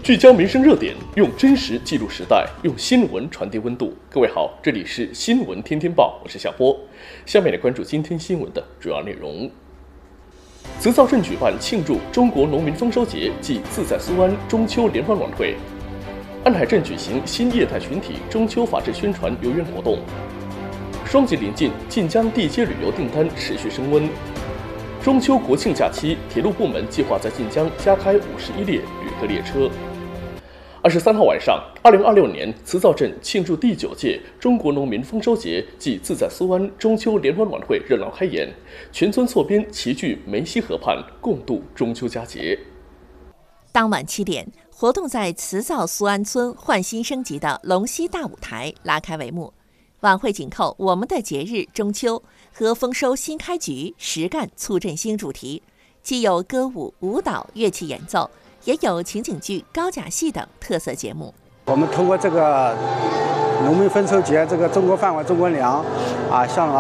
聚焦民生热点，用真实记录时代，用新闻传递温度。各位好，这里是新闻天天报，我是夏波。下面来关注今天新闻的主要内容。磁灶镇举办庆祝中国农民丰收节暨自在苏安中秋联欢晚会。安海镇举行新业态群体中秋法治宣传游园活动。双节临近，晋江地接旅游订单持续升温。中秋国庆假期，铁路部门计划在晋江加开51列旅客列车。23号晚上，2026年磁灶镇庆祝第9届中国农民丰收节暨自在苏安中秋联欢晚会热闹开演，全村厝边齐聚梅溪河畔，共度中秋佳节。 当晚7点，活动在磁灶苏安村焕新升级的龙溪大舞台拉开帷幕。晚会紧扣我们的节日中秋和丰收新开局、实干促振兴主题，既有歌舞、舞蹈、乐器演奏，也有情景剧、高甲戏等特色节目。 我们通过这个农民丰收节，这个中国饭碗中国粮向